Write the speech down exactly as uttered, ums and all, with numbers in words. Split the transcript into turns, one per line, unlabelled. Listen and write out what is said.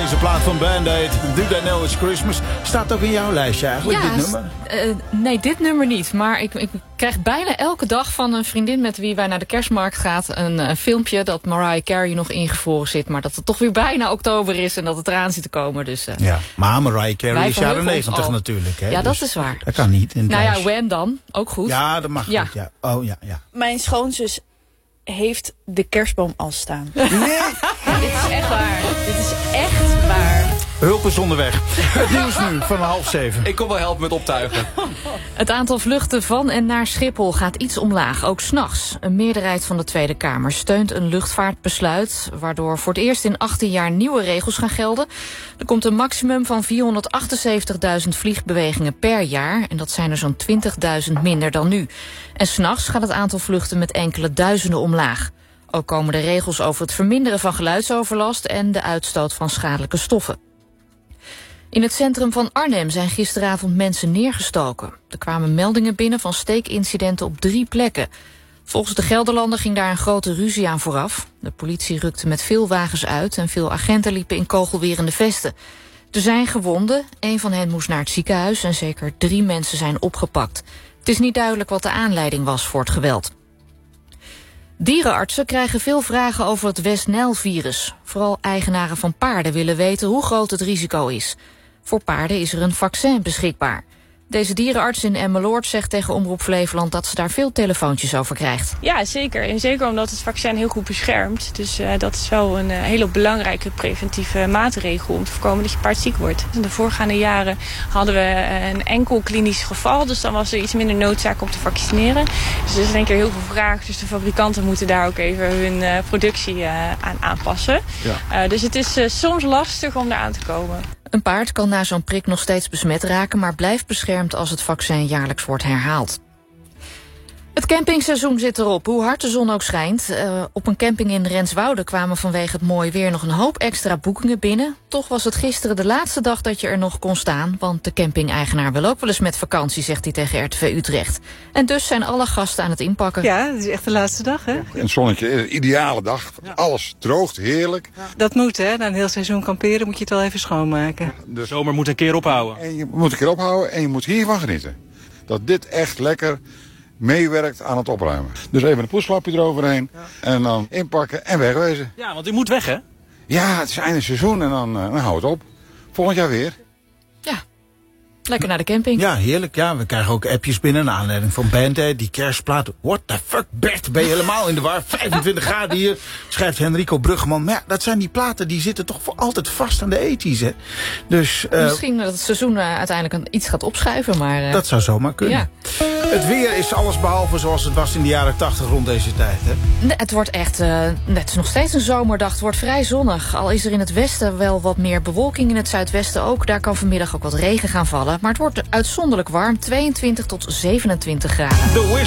deze plaat van Band-Aid. Do They Know It's Christmas. Staat ook in jouw lijstje eigenlijk,
ja,
dit nummer?
Uh, nee, dit nummer niet. Maar ik, ik krijg bijna elke dag van een vriendin met wie wij naar de kerstmarkt gaat een, een filmpje dat Mariah Carey nog ingevroren zit. Maar dat het toch weer bijna oktober is en dat het eraan zit te komen. Dus, uh,
ja, maar Mariah Carey is jaren negentig
al.
natuurlijk. Hè?
Ja,
dus
dat is waar.
Dat kan niet. In
nou
thuis.
ja, When dan. Ook goed.
Ja, dat mag
ja.
goed. Ja. Oh ja, ja.
Mijn schoonzus heeft de kerstboom al staan.
Nee?
Dit is echt waar. Dit is echt waar.
Hulp is onderweg. Het nieuws nu van half zeven.
Ik kom wel helpen met optuigen.
Het aantal vluchten van en naar Schiphol gaat iets omlaag, ook 's nachts. Een meerderheid van de Tweede Kamer steunt een luchtvaartbesluit, waardoor voor het eerst in achttien jaar nieuwe regels gaan gelden. Er komt een maximum van vierhonderdachtenzeventigduizend vliegbewegingen per jaar. En dat zijn er zo'n twintigduizend minder dan nu. En 's nachts gaat het aantal vluchten met enkele duizenden omlaag. Ook komen de regels over het verminderen van geluidsoverlast en de uitstoot van schadelijke stoffen. In het centrum van Arnhem zijn gisteravond mensen neergestoken. Er kwamen meldingen binnen van steekincidenten op drie plekken. Volgens de Gelderlander ging daar een grote ruzie aan vooraf. De politie rukte met veel wagens uit en veel agenten liepen in kogelwerende vesten. Er zijn gewonden, een van hen moest naar het ziekenhuis en zeker drie mensen zijn opgepakt. Het is niet duidelijk wat de aanleiding was voor het geweld. Dierenartsen krijgen veel vragen over het West-Nijl-virus. Vooral eigenaren van paarden willen weten hoe groot het risico is. Voor paarden is er een vaccin beschikbaar. Deze dierenarts in Emmeloord zegt tegen Omroep Flevoland dat ze daar veel telefoontjes over krijgt.
Ja, zeker. En zeker omdat het vaccin heel goed beschermt. Dus uh, dat is wel een uh, hele belangrijke preventieve maatregel om te voorkomen dat je paard ziek wordt. In de voorgaande jaren hadden we uh, een enkel klinisch geval. Dus dan was er iets minder noodzaak om te vaccineren. Dus er is in één keer heel veel vraag. Dus de fabrikanten moeten daar ook even hun uh, productie uh, aan aanpassen. Ja. Uh, dus het is uh, soms lastig om daar aan te komen.
Een paard kan na zo'n prik nog steeds besmet raken, maar blijft beschermd als het vaccin jaarlijks wordt herhaald. Het campingseizoen zit erop, hoe hard de zon ook schijnt. Uh, op een camping in Renswoude kwamen vanwege het mooie weer nog een hoop extra boekingen binnen. Toch was het gisteren de laatste dag dat je er nog kon staan, want de camping-eigenaar wil ook wel eens met vakantie, zegt hij tegen R T V Utrecht. En dus zijn alle gasten aan het inpakken.
Ja, het is echt de laatste dag, hè?
Een zonnetje, een ideale dag. Ja. Alles droogt, heerlijk.
Ja. Dat moet, hè? Na een heel seizoen kamperen moet je het wel even schoonmaken.
De zomer moet een keer ophouden.
En je moet een keer ophouden en je moet hiervan genieten. Dat dit echt lekker meewerkt aan het opruimen. Dus even een poetslapje eroverheen. Ja. En dan inpakken en wegwezen.
Ja, want u moet weg, hè?
Ja, het is einde seizoen en dan, dan houdt het op. Volgend jaar weer.
Ja. Lekker naar de camping.
Ja, heerlijk. Ja, we krijgen ook appjes binnen naar aanleiding van Band-Aid. Die kerstplaat. What the fuck, Bert? Ben je helemaal in de war? vijfentwintig graden hier, schrijft Henrico Bruggeman. Maar ja, dat zijn die platen die zitten toch voor altijd vast aan de ethisch, hè? Dus, uh,
misschien dat het seizoen uh, uiteindelijk iets gaat opschuiven, maar... Uh,
dat zou zomaar kunnen. Ja. Het weer is allesbehalve zoals het was in de jaren tachtig rond deze tijd, hè?
Nee, het wordt echt... Uh, het is nog steeds een zomerdag. Het wordt vrij zonnig. Al is er in het westen wel wat meer bewolking, in het zuidwesten ook. Daar kan vanmiddag ook wat regen gaan vallen. Maar het wordt uitzonderlijk warm, tweeëntwintig tot zevenentwintig graden.